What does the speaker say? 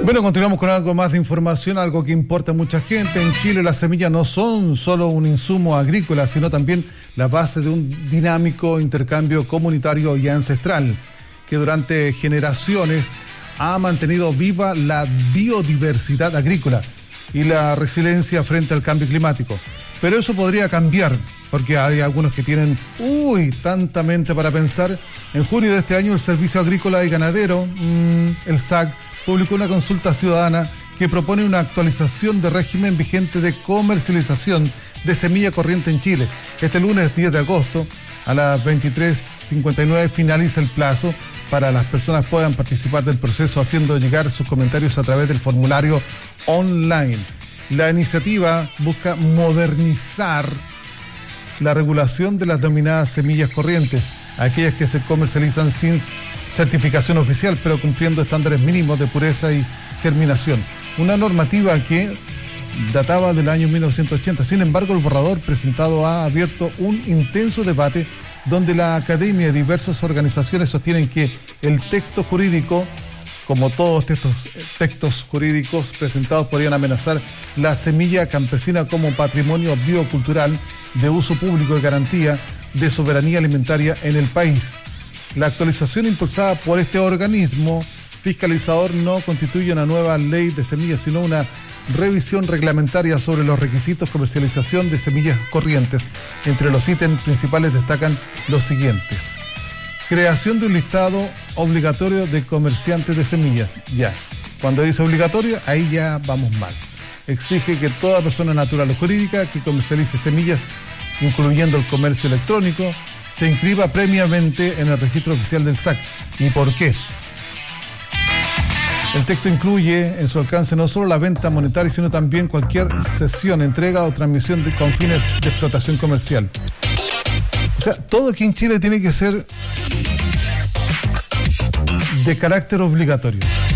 Bueno, continuamos con algo más de información, algo que importa a mucha gente. En Chile las semillas no son solo un insumo agrícola, sino también la base de un dinámico intercambio comunitario y ancestral, que durante generaciones ha mantenido viva la biodiversidad agrícola y la resiliencia frente al cambio climático. Pero eso podría cambiar, porque hay algunos que tienen, tanta mente para pensar. En junio de este año, el Servicio Agrícola y Ganadero, el SAC, publicó una consulta ciudadana que propone una actualización de régimen vigente de comercialización de semilla corriente en Chile. Este lunes 10 de agosto, a las 23:59, finaliza el plazo para las personas puedan participar del proceso haciendo llegar sus comentarios a través del formulario online. La iniciativa busca modernizar la regulación de las denominadas semillas corrientes, aquellas que se comercializan sin certificación oficial, pero cumpliendo estándares mínimos de pureza y germinación. Una normativa que databa del año 1980. Sin embargo, el borrador presentado ha abierto un intenso debate donde la academia y diversas organizaciones sostienen que el texto jurídico, como todos estos textos jurídicos presentados, podrían amenazar la semilla campesina como patrimonio biocultural de uso público y garantía de soberanía alimentaria en el país. La actualización impulsada por este organismo fiscalizador no constituye una nueva ley de semillas, sino una revisión reglamentaria sobre los requisitos de comercialización de semillas corrientes. Entre los ítems principales destacan los siguientes: creación de un listado obligatorio de comerciantes de semillas. Ya, cuando dice obligatorio, ahí ya vamos mal. Exige que toda persona natural o jurídica que comercialice semillas, incluyendo el comercio electrónico, se inscriba previamente en el registro oficial del SAC. ¿Y por qué? El texto incluye en su alcance no solo la venta monetaria, sino también cualquier cesión, entrega o transmisión con fines de explotación comercial. O sea, todo aquí en Chile tiene que ser de carácter obligatorio.